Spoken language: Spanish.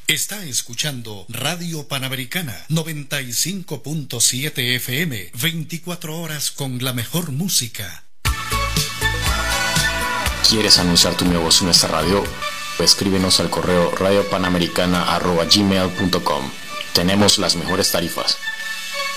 Está escuchando Radio Panamericana 95.7 FM, 24 horas con la mejor música. ¿Quieres anunciar tu negocio en nuestra radio? Escríbenos al correo radiopanamericana@gmail.com. Tenemos las mejores tarifas.